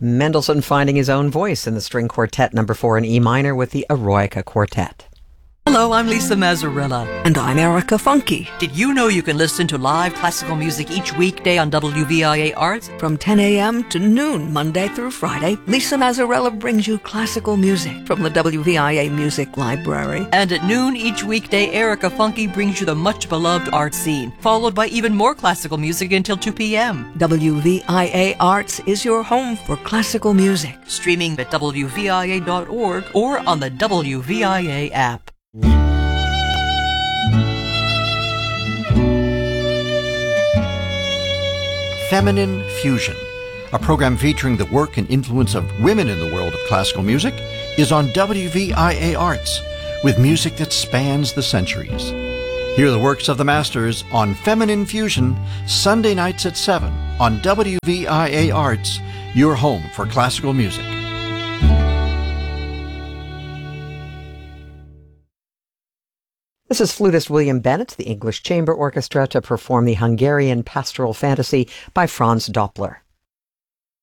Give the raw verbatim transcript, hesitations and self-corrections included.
Mendelssohn finding his own voice in the string quartet number four in E minor with the Eroica Quartet. Hello, I'm Lisa Mazzarella. And I'm Erica Funky. Did you know you can listen to live classical music each weekday on W V I A Arts? From ten a.m. to noon, Monday through Friday, Lisa Mazzarella brings you classical music from the W V I A Music Library. And at noon each weekday, Erica Funky brings you the much-beloved art scene, followed by even more classical music until two p.m. W V I A Arts is your home for classical music. Streaming at W V I A dot org or on the W V I A app. Feminine Fusion, a program featuring the work and influence of women in the world of classical music, is on W V I A Arts, with music that spans the centuries. Hear the works of the masters on Feminine Fusion, Sunday nights at seven on W V I A Arts, your home for classical music. This is flutist William Bennett, the English Chamber Orchestra, to perform the Hungarian Pastoral Fantasy by Franz Doppler.